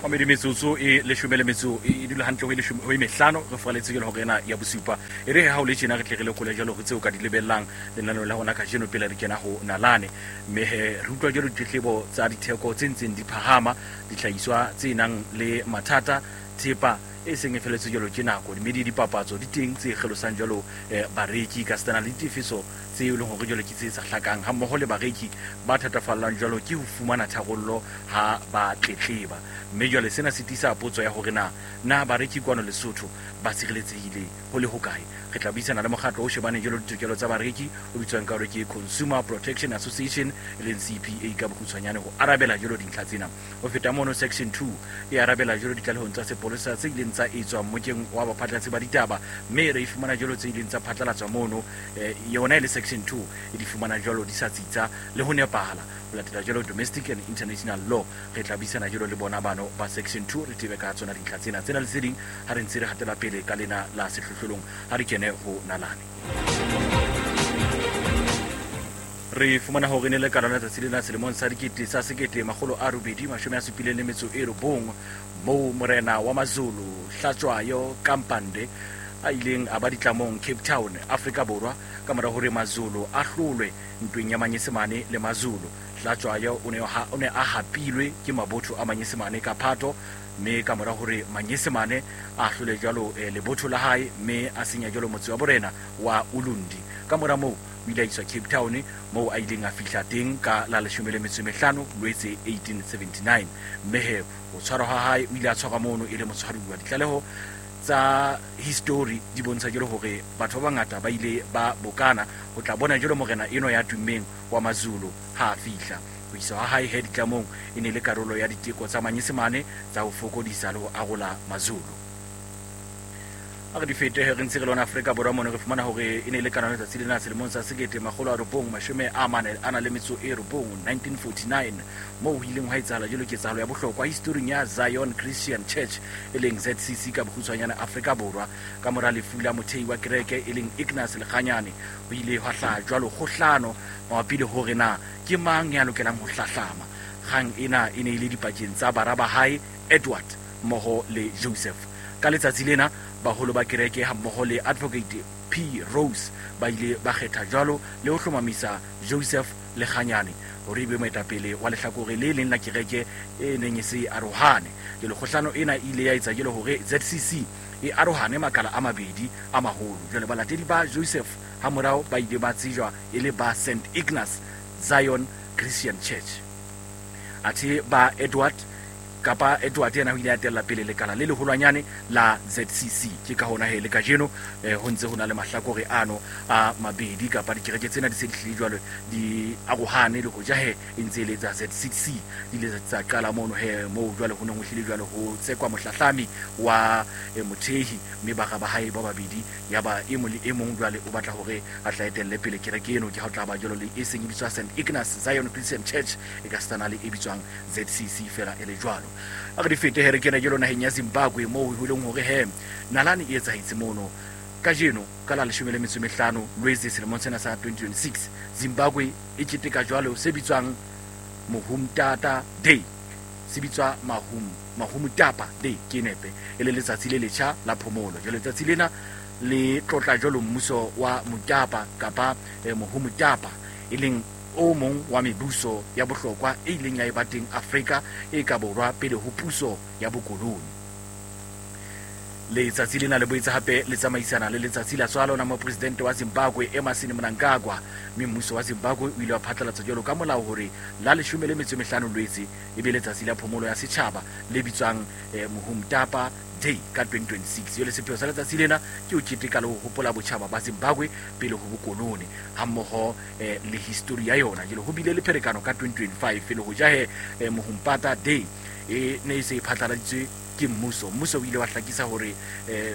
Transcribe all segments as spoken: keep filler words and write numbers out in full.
Amedi metsotso e leshome le metso e dula hantle ho leshome ho mehlano re faletse ke le hore na ya bosupa e re ha o le tjena re tle re le kole jalo ho tseo ka di lebellang lenaneo la hona ka jeno pele re kena ho nalane mme he re utlwa jalo ditletlebo tsa ditheko tse ntseng di phahama dihlahiswa tse nang le mathata thepa e seng e feletse jalo ke nako di medi dipapatso di teng tse kgelosang jalo bareki ka stana le tifiso tse e leng hore jalo ke tse sa hlakang ha mmoho le bareki ba thatafallang jalo ke ho fumana tharollo ha ba tletleba mme jwale sena se tisa potso ya hore na na bareki kwano Lesotho ba sireletsehile ho le hokae re tla buisana le mokgatlo o shebane jalo ditokelo tsa bareki o bitswang ka hore ke Consumer Protection Association le C P A ka bokgutshwanyane ho arabela jalo dintlha tsena o feta mono section two e arabela jalo ditlalehong tsa sepolesa tse ileng tsa etswa mokeng wa baphatlatsi ba ditaba mme re ifumana jalo tse ileng tsa phatlalatswa mono yona ile section two e di fumana jalo di sa tsitsa le ho nepahala ho latela jalo domestic and international law re tla buisana jalo le bona bano ba section two re tebe ka tsona dintlha tsena tsena le seding ha re ntse re hatela pele ka lena la sehlohlolong ha re kene ho nalane re fumana hore ne le karana tsa tsilena selemong sa dikete sa sekete magolo a robedi mashome a supileng le metso e robong mo morena wa Mazulu Hlatswayo Kampande a ileng a ba ditlamong Cape Town Afrika Borwa ka mora hore Mazulu a hlolwe ntweng ya Manyesemane le Mazulu Hlatswayo o ne ha o ne a hapilwe ke mabotho a Manyesemane ka Phato mme ka mora hore Manyesemane a hlole jalo le botho la hae mme a senya jalo motse wa borena wa Ulundi ka mora mo bila iswa Cape Town mo a ileng a fihla teng ka la leshome le metso e mehlano Loetse eighteen seventy-nine mme he o tshwara ha hae o ile a tshwara mono ile motshwari wa ditlaleho tsa history di bontsha jalo hore batho ba bangata ba ile ba bokana ho tla bona jalo morena eno ya tummeng wa Mazulu ha fihla ho isa ha hae head tlamong e ne le karolo ya diteko tsa Manyesemane tsa ho fokodisa le ho arola Mazulu a re di fete he re ntse re lona Afrika Borwa mona re fumana hore e ne le kanana tsa tsilena selemong sa sekete magolo a robong mashome a mane ana le metso e robong nineteen forty-nine mo ho ileng ha etsala jelo ke tsalo ya bohlokwa history ya Zion Christian Church e leng Z C C ka bokgutshwanyana Afrika Borwa ka mora le fula mothei wa kereke e leng Ignas Lekganyane ho ile ho hla jwalo kgohlano mabapi le hore na ke mang ya lokelang ho hlahlama hang ena e ne ile dipakeng tsa baraba hae Edward moho le Joseph ka letsatsi lena baholo ba kereke ha mmoho le advocate P Rose ba ile ba kgetha jwalo le ho hlomamisa Joseph Lekganyane hore be moetapele wa lehlakore le leng la kereke e neng e se arohane le lekgohlano ena ile ya etsa jelo hore Z C C e arohane makala a mabedi a maholo jwale balatedi ba Joseph ha morao ba ile ba tsijwa e le ba Saint Ignas Zion Christian Church athe ba Edward kapa Edward yana ho ile atella pele lekala le leholwanyane la Z C C ke ka hona he le ka jeno ho ntse hona le mahlakore ano a mabedi kapa dikereke tsena di se di hlile jwalo di arohane le go jahe e ntse le tsa Z C C di le tsa qala mono he mo jwalo ho ne ho hlile jwalo ho tsekwa mohlahlami wa mothehi mme ba ga ba hae ba babedi ya ba e mo le e mong jwale o batla hore a tla etelle pele kereke eno ke ha o tla ba jwalo le e seng e bitswa Saint Ignas Zion Christian Church e ka stana le e bitswang Z C C fela ele jwalo a re fete here ke na jelo naheng ya Zimbabwe mo ho ileng hore he nalane e etsa hitse mono ka jeno ka la leshome le metso e mehlano Loetse selemong sena sa twenty twenty-six Zimbabwe e keteka jwalo se bitswang Mohumtata Day se bitswa mahum Mahumutapa Day ke nepe e le letsatsi le letjha la phomolo jalo letsatsi lena le tlotla jalo mmuso wa Mutapa kapa Mohumutapa e leng o mong wa mebuso ya bohlokwa e ileng ya eba teng Afrika e ka borwa pele ho puso ya bokoloni letsatsi lena le boetse hape le tsamaisana le letsatsi la tswalo na mopresidente wa Zimbabwe Emmerson Mnangagwa mme mmuso wa Zimbabwe o ile wa phatlalatsa jalo ka molao hore la leshome le metso e mehlano Loetse e be letsatsi la phomolo ya setjhaba le bitswang Mohumtapa Day ka twenty twenty-six yo le sepheo sa letsatsi lena ke o keteka le ho hopola botjhaba ba Zimbabwe pele ho bokoloni ha mmoho le history ya yona jelo ho bile le pherekano ka twenty twenty-five le ho jahe Mohumtapa Day e ne se phatlaladitswe ke mmuso mmuso o ile wa hlakisa hore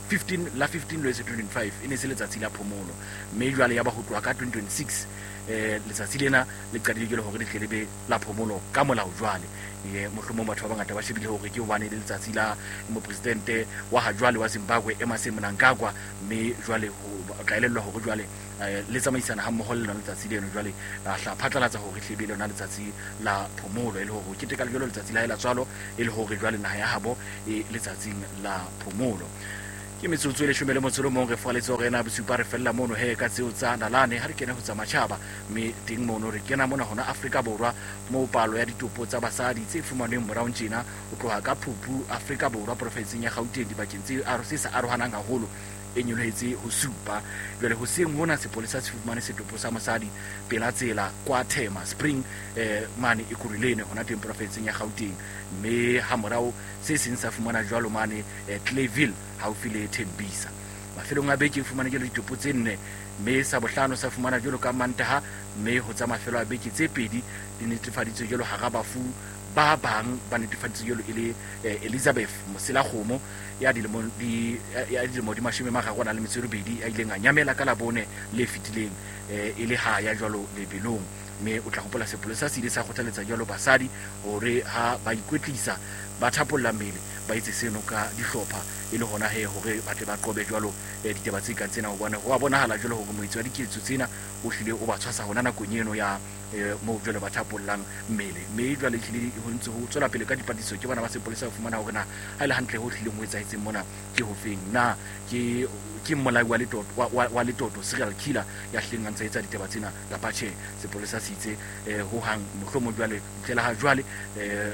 fifteen la fifteen Loetse twenty twenty-five e ne se letsatsi la phomolo, mme jwale ya ba ho tloha ka twenty twenty-six eh letsatsi lena le qadile le hore le tlelebe la phomolo ka molao jwale. ye mohlomong batho ba bangata ba shebile hore ke hobane le letsatsi la mopresidente wa ha jwale wa Zimbabwe Emmerson Mnangagwa, mme jwale ho tlaelellwa hore jwale le tsamaisana ha mmoho le lona letsatsi leno jwale a hla phatlalatsa hore hlebe lona letsatsi la phomolo e le hore ke teka le letsatsi la ela tswalo e le hore jwale naha ya habo e letsatsing la phomolo. ke metsotso e leshome le motso le mong re faletse hore na bosupa re fella mono he ka tseo tsa nalane ha re kena ho tsa matjhaba, mme teng mono re kena mona hona Afrika Borwa mo palo ya ditopo tsa basadi tse fumaneng morao tjena o tloha ka Phupu Afrika Borwa profinsing ya Gauteng dibakeng tse a se sa arohanang haholo e nyolohetse ho supa. Jwale ho seng mona sepolesa se fumane setopo sa mosadi pela tsela kwa Tema Spring eh mane e kurilene hona teng profinsing ya Gauteng, mme ha morao se seng sa fumana jwalo mane eh, Clayville haufi le Tembisa. Mafelong a beke fumana ke le ditopo tse nne, mme sa bohlano sa fumana jwalo ka Mantaha, mme ho tsa mafelo a beke tse pedi di netefaditswe jwalo ha Gabafu ba bang ba netefaditswe jwalo ile eh, Elizabeth Mosela Khomo ya dilemo di ya dilemo di mashome maragwana le metso e robedi a ileng a nyamela ka labone le fitileng eh, ile ha ya jwalo lebelong, mme o tla hopola sepolesa se ile sa kgothaletsa jwalo basadi hore ha ba ikwetlisa ba thapolla mmele ba itse seno ka dihlopha e le hona he hore ba tle ba qobe jwalo eh, ditaba tse kang tsena ho bona ho bonahala jwalo hore moitsi wa diketso tsena o hlile o ba tshwasa hona nakong eno ya eh, mo jwalo ba thapollang mmele, mme jwale hlile ho ntse ho tswela pele ka dipatiso ke bana ba sepolesa ho fumana hore na ha ile hantle ho hlile mo etsaetseng mona ke ho feng, na ke ke molai wa letoto wa, wa letoto serial killer ya hleng a ntse etsa ditaba tsena kapa tjhe. Sepolesa se itse eh, ho hang mohlomong jwale tlela ha jwale eh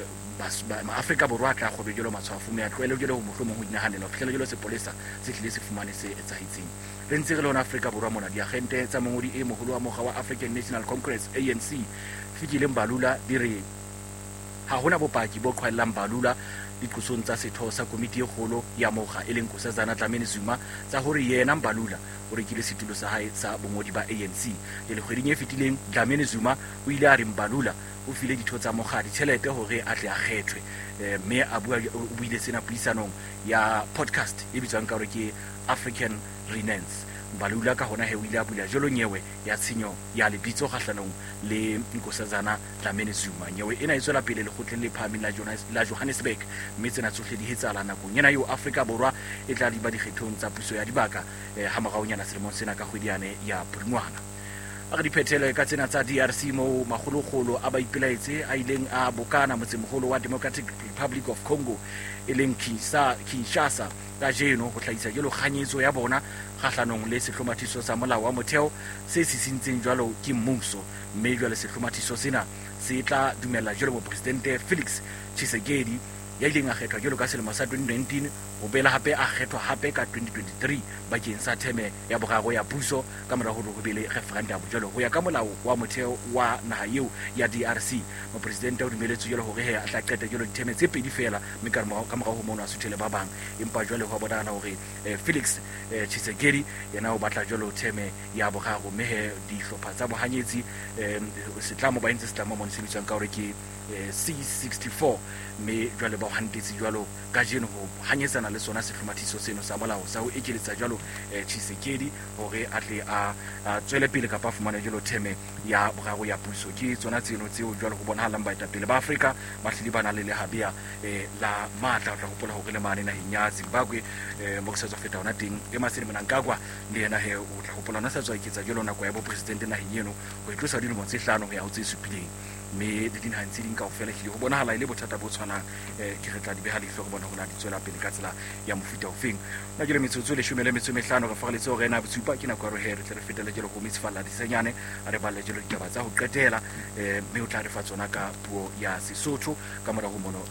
ma Afrika Borwa tla go bejelo matshwafo me a tlwele jelo ho mohlomong ho dinahanela ho fihlela jelo sepolesa se tlile se fumane se etsahetseng. Re ntse re lona Afrika Borwa mona di agente tsa mongodi e moholo wa moga wa African National Congress A N C fikile Mbalula di re ha hona bopaki bo qhwaellang Mbalula diqosong tsa setho sa komiti e kgolo ya moga e leng Nkosazana Dlamini Zuma tsa hore yena Mbalula o rekile setulo sa hae sa bongodi ba A N C. le kgweding e fetileng Dlamini Zuma o ile a re Mbalula o file ditho tsa moga ditjhelete hore a tle a kgethwe, mme a bua o buile sena puisanong ya podcast e bitswang ka hore ke African Renaissance. Mbalula ka hona he o ile a bula jolo nyewe ya tshenyo ya lebitso kgahlanong le Nkosazana Dlamini Zuma. Nyewe ena e tswela pele le kgotleng le phahameng la Johannesburg, mme tsena tsohle di hetsahala nakong ena eo Afrika Borwa e tla diba dikgethong tsa puso ya dibaka eh, ha moraonyana selemong sena ka kgwediane ya Pudungwana. A re diphethele ka tsena tsa D R C mo magologolo a ba ipelaetse a ileng a bokana motsemogolo wa Democratic Republic of Congo e leng Kinshasa ka jeno ho tlhaisa jelo kganyetso ya bona kgahlanong le sehlomathiso sa molao wa motheo se sisintseng jwalo ke mmuso, mme jwale sehlomathiso sena se tla dumella jwalo mopresidente Felix Tshisekedi ya ileng a kgethwa jwalo ka selemo sa twenty nineteen o bela hape a kgethwa hape ka twenty twenty-three bakeng sa theme ya boraro ya puso ka mora hore ho bele referendum jwalo ho ya ka molao wa motheo wa naha eo ya D R C. Mopresidente o dumeletse jwalo hore he a tla qeta jwalo ditheme tse pedi fela mme ka mora ka mora ho mona a suthele ba bang, empa jwale ho bonana hore eh, Felix eh, Tshisekedi yena o batla jwalo theme ya boraro, mme he di hlopha tsa bohanyetsi eh, setlamo ba intse setlamo mo sebitsang ka hore ke C sixty-four, mme jwale ba hantetse jwalo ka jeno ho hanyetsana le sona sehlomathiso seno sa molao sa ho ekeletsa jwalo eh, Tshisekedi hore a tle a tswele pele kapa fumana jwalo theme ya boraro ya puso. Ke tsona tseno tseo jwalo ho bonahalang baetapele ba Afrika ba hlile ba na le lehabea eh, la matla tla hopola hore le mane naheng ya Zimbabwe eh, mo se tsa feta hona teng Emmerson Mnangagwa le yena he o tla hopola na sa tswa iketsa jwalo nako ya bo president naheng eno ho itlosa dilemo tse hlano ho ya ho tse supileng, mme le dinaheng tse ding kaofela hlile ho bonahala ile bothata bo tshwanang eh, ke re tla di beha leihlo go bona hona di tswela pele ka tsela ya mofuta o feng. Na jele metsotso le leshome le metso e mehlano re fagaletse hore na bosupa ke nako ya re re tle re fetele jelo go mitsfalla disenyane a re balle jelo ditaba tsa ho qetela eh, mme o tla re fa tsona ka puo ya Sesotho ka mora ho mono